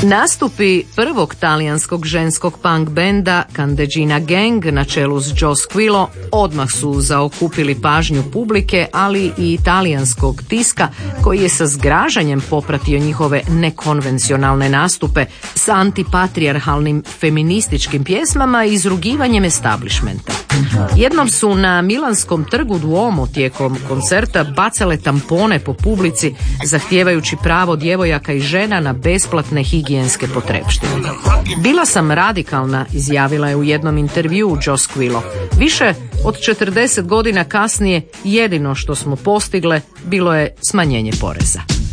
Nastupi prvog talijanskog ženskog punk benda Candeggina Gang na čelu s Joe Squillo odmah su zaokupili pažnju publike, ali i talijanskog tiska koji je sa zgražanjem popratio njihove nekonvencionalne nastupe s antipatrijarhalnim feminističkim pjesmama i izrugivanjem establishmenta. Jednom su na Milanskom trgu Duomo tijekom koncerta bacale tampone po publici, zahtijevajući pravo djevojaka i žena na besplatne higijenske potrepštine. Bila sam radikalna, izjavila je u jednom intervjuu Joe Squillo. Više od 40 godina kasnije jedino što smo postigle bilo je smanjenje poreza.